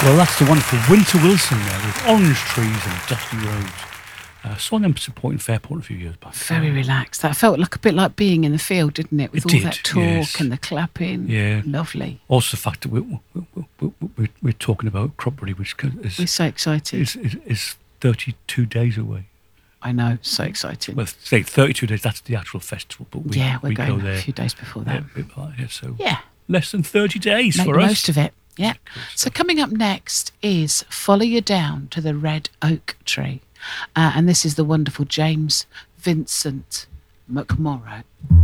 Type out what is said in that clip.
Well, that's the wonderful Winter Wilson there with Orange Trees and Dusty Roads. Saw them supporting Fairport a few years back. Very relaxed. That felt like a bit like being in the field, didn't it? With It all did, that talk yes. and the clapping. Yeah. Lovely. Also the fact that we're talking about Cropbury, which We're so excited. is 32 days away. I know, so exciting. Well, say 32 days, that's the actual festival. But we're we going go there a few days before that. So Yeah. less than 30 days Make for the us. most of it. Yeah. So coming up next is Follow You Down to the Red Oak Tree. And this is the wonderful James Vincent McMorrow.